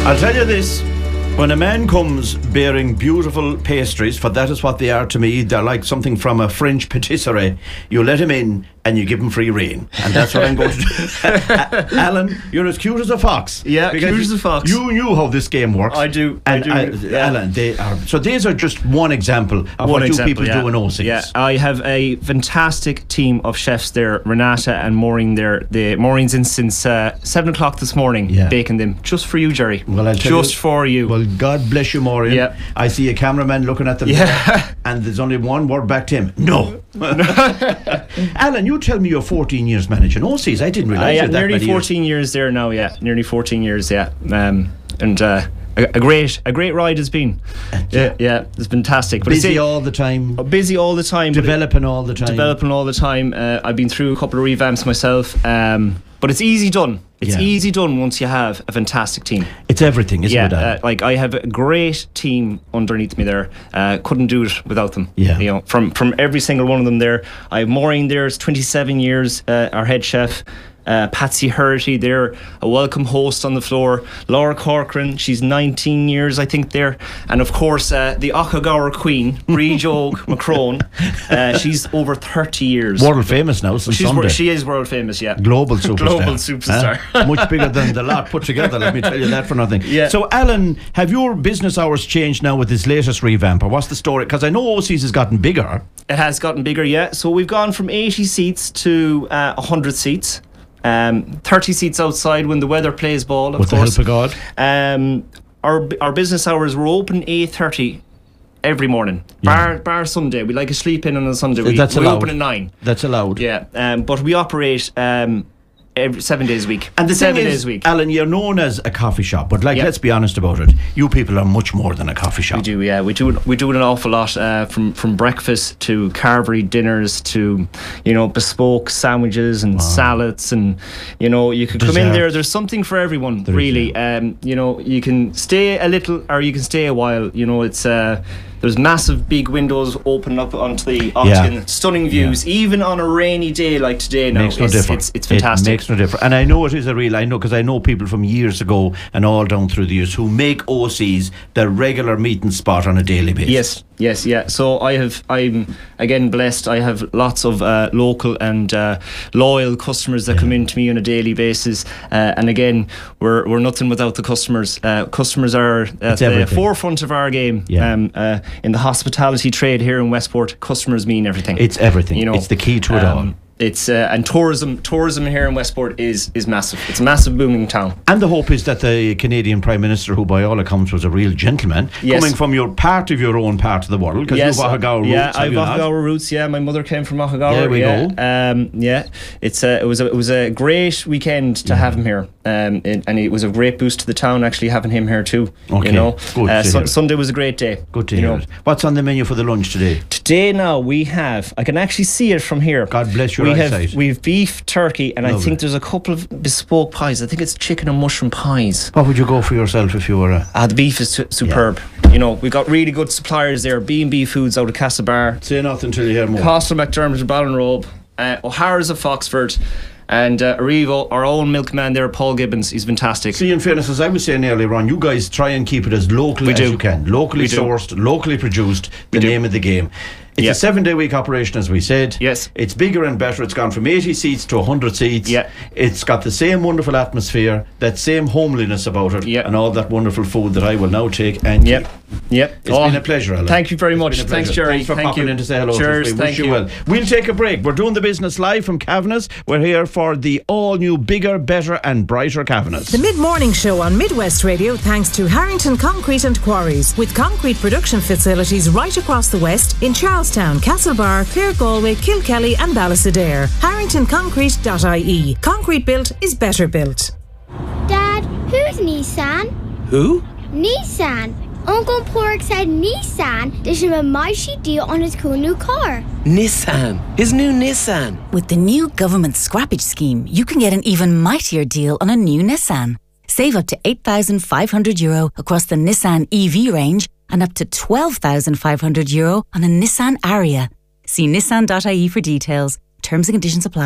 I'll tell you this. When a man comes bearing beautiful pastries, for that is what they are to me, they're like something from a French patisserie, you let him in and you give him free rein. And that's what I'm going to do. Alan, you're as cute as a fox. Yeah, cute as a fox. You knew how this game works. I do. Yeah. Alan, so these are just one example of what you people do in OCs. Yeah, I have a fantastic team of chefs there. Renata and Maureen there. Maureen's in since 7 o'clock this morning, baking them just for you, Jerry. Well, I'll tell just for you. Well, God bless you, Maureen. Yeah. I see a cameraman looking at them. Yeah. And there's only one word back to him. No. Alan, you tell me you're 14 years managing OCs. I didn't realise you're that nearly 14 years there now, nearly 14 years, and a great ride has been. It's fantastic. But busy all the time. Busy all the time. Developing all the time. I've been through a couple of revamps myself, but it's easy done. It's easy done once you have a fantastic team. It's everything, isn't it? Like I have a great team underneath me there. Couldn't do it without them. Yeah. You know, from every single one of them there. I have Maureen there, is 27 years, our head chef. Patsy Herty there, a welcome host on the floor. Laura Corcoran, she's 19 years I think there, and of course the Ochagawa Queen, Bríd Óg Macron. She's over 30 years, world famous now since Sunday. She is world famous, global superstar. Global superstar. Much bigger than the lot put together, let me tell you that for nothing. So Alan, have your business hours changed now with this latest revamp, or what's the story? Because I know OCs has gotten bigger. It has gotten bigger, so we've gone from 80 seats to 100 seats. 30 seats outside when the weather plays ball, of course. With the help of God. Our business hours were open 8:30 every morning, bar Sunday. We like a sleep in on a Sunday. We open at 9. That's allowed. But we operate 7 days a week. And the 7 thing days is, a week. Alan, you're known as a coffee shop, but let's be honest about it. You people are much more than a coffee shop. We do, we do an awful lot, from breakfast to carvery dinners to bespoke sandwiches and salads, and you could come in there. There's something for everyone, really. You can stay a little or you can stay a while. It's there's massive big windows open up onto the octagon, stunning views, even on a rainy day like today now. Makes no difference. It's fantastic. It makes no difference. And I know it is because I know people from years ago and all down through the years who make OCs their regular meeting spot on a daily basis. Yes. So I'm again blessed. I have lots of local and loyal customers that come in to me on a daily basis. And again, we're nothing without the customers. Customers are at the forefront of our game. In the hospitality trade here in Westport, customers mean everything. It's everything. It's the key to it all. It's and tourism here in Westport is massive. It's a massive booming town. And the hope is that the Canadian Prime Minister, who by all accounts was a real gentleman, coming from your own part of the world, because you have Ochagawa roots. I have Ochagawa roots. My mother came from Ochagawa. There we go. It was a great weekend to have him here, and it was a great boost to the town actually having him here too. Good. Sunday was a great day. Good to hear it. What's on the menu for the lunch today? Today now we have. I can actually see it from here. God bless you. We have beef, turkey, and I think there's a couple of bespoke pies. I think it's chicken and mushroom pies. What would you go for yourself if you were the beef is superb. We've got really good suppliers there. B&B Foods out of Castlebar. Say nothing till you hear more. Castle McDermott and Ballinrobe. O'Hara's of Foxford. And Arrivo, our own milkman there, Paul Gibbons, he's fantastic. See, in fairness, as I was saying earlier on, you guys try and keep it as local as you can. Locally sourced, locally produced, the name of the game. It's a 7-day week operation, as we said. Yes. It's bigger and better. It's gone from 80 seats to 100 seats. Yeah. It's got the same wonderful atmosphere, that same homeliness about it, and all that wonderful food that I will now take and keep. It's been a pleasure, Alan. Thank you very much. Thanks, Jerry. Thanks for popping in to say hello. Cheers. Wish you well. We'll take a break. We're doing the business live from Kavanagh's. We're here for the all-new, bigger, better and brighter Kavanagh's. The mid-morning show on Midwest Radio, thanks to Harrington Concrete and Quarries, with concrete production facilities right across the West in Charlestown, Castlebar, Clare Galway, Kilkelly and Ballisadair. HarringtonConcrete.ie. Concrete built is better built. Dad, who's Nissan? Who? Nissan. Uncle Pork said Nissan did him a mighty deal on his cool new car. Nissan. His new Nissan. With the new government scrappage scheme, you can get an even mightier deal on a new Nissan. Save up to €8,500 across the Nissan EV range and up to €12,500 on a Nissan Ariya. See nissan.ie for details. Terms and conditions apply.